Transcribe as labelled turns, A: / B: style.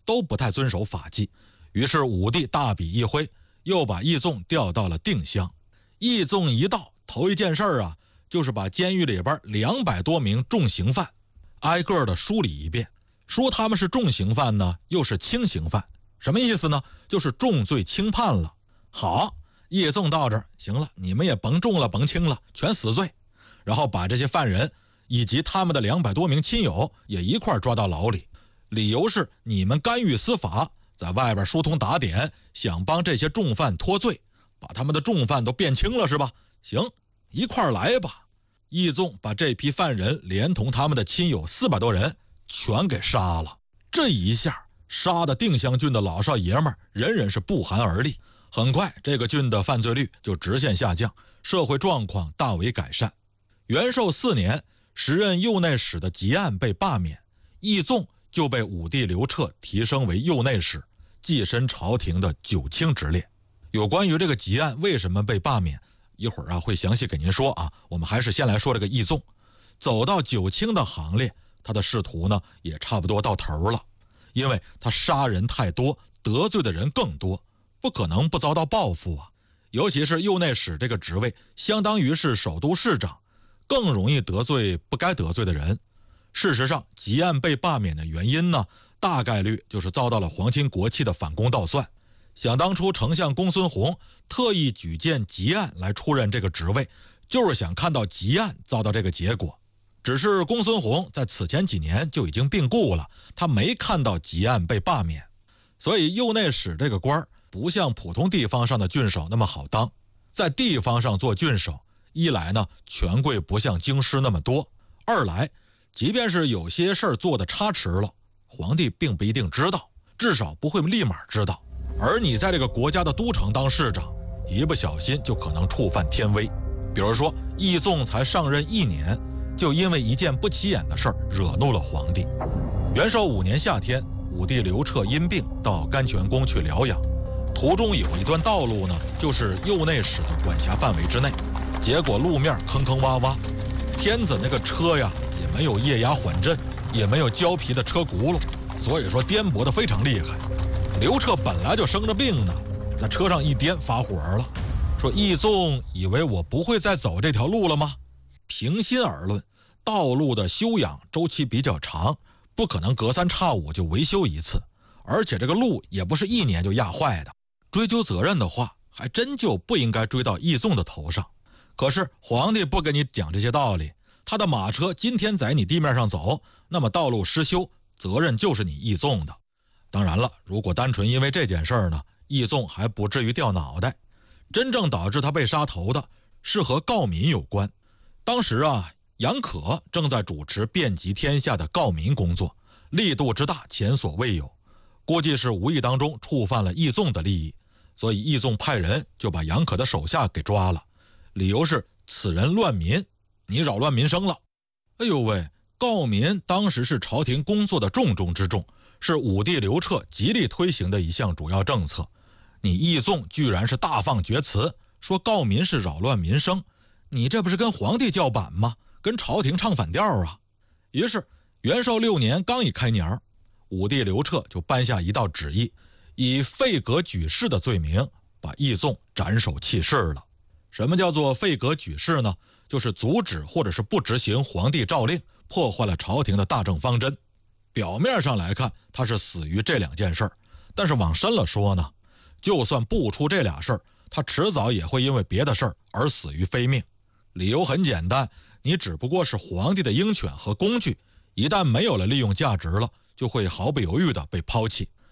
A: 都不太遵守法纪。于是武帝大笔一挥，又把义纵调到了定襄。义纵一到，头一件事啊，就是把监狱里边200多名重刑犯挨个的梳理一遍，说他们是重刑犯呢，又是轻刑犯，什么意思呢？就是重罪轻判了。好，义纵到这儿，行了，你们也甭重了甭轻了，全死罪。然后把这些犯人以及他们的200多名亲友也一块抓到牢里，理由是你们干预司法，在外边疏通打点，想帮这些重犯脱罪，把他们的重犯都变轻了是吧？行，一块来吧。义纵把这批犯人连同他们的亲友400多人全给杀了。这一下杀的定襄郡的老少爷们人人是不寒而栗。很快这个郡的犯罪率就直线下降，社会状况大为改善。元寿4年，时任右内史的汲黯被罢免，义纵就被武帝刘彻提升为右内史，跻身朝廷的9卿之列。有关于这个汲黯为什么被罢免，一会儿会详细给您说啊。我们还是先来说这个义纵。走到9卿的行列，他的仕途呢也差不多到头了，因为他杀人太多，得罪的人更多，不可能不遭到报复啊。尤其是右内史这个职位，相当于是首都市长，更容易得罪不该得罪的人。事实上，汲黯被罢免的原因呢，大概率就是遭到了皇亲国戚的反攻倒算。想当初丞相公孙弘特意举荐汲黯来出任这个职位，就是想看到汲黯遭到这个结果。只是公孙弘在此前几年就已经病故了，他没看到汲黯被罢免，所以右内史这个官不像普通地方上的郡守那么好当。在地方上做郡守，一来呢，权贵不像京师那么多；二来，即便是有些事儿做得差池了，皇帝并不一定知道，至少不会立马知道。而你在这个国家的都城当市长，一不小心就可能触犯天威。比如说，义纵才上任1年，就因为一件不起眼的事儿惹怒了皇帝。元寿5年夏天，武帝刘彻因病到甘泉宫去疗养，途中有一段道路呢，就是右内史的管辖范围之内，结果路面坑坑洼洼，天子那个车呀也没有液压缓震，也没有胶皮的车轱辘，所以说颠簸得非常厉害。刘彻本来就生着病呢，在车上一颠发火了，说义纵以为我不会再走这条路了吗？平心而论，道路的修养周期比较长，不可能隔3差5就维修一次，而且这个路也不是1年就压坏的。追究责任的话，还真就不应该追到义纵的头上。可是皇帝不跟你讲这些道理，他的马车今天在你地面上走，那么道路失修，责任就是你义纵的。当然了，如果单纯因为这件事儿呢，义纵还不至于掉脑袋。真正导致他被杀头的是和告民有关。当时啊，杨可正在主持遍及天下的告民工作，力度之大前所未有，估计是无意当中触犯了义纵的利益，所以义纵派人就把杨可的手下给抓了，理由是此人乱民，你扰乱民生了。哎呦喂，告民当时是朝廷工作的重中之重，是武帝刘彻极力推行的一项主要政策。你义纵居然是大放厥词，说告民是扰乱民生，你这不是跟皇帝叫板吗？跟朝廷唱反调啊！于是元寿6年刚一开年，武帝刘彻就颁下一道旨意，以废革举事的罪名把义纵斩首弃市了。什么叫做废革举事呢？就是阻止或者是不执行皇帝诏令，破坏了朝廷的大政方针。表面上来看他是死于这2件事儿，但是往深了说呢，就算不出这俩事儿，他迟早也会因为别的事儿而死于非命。理由很简单，你只不过是皇帝的鹰犬和工具，一旦没有了利用价值了，就会毫不犹豫地被抛弃。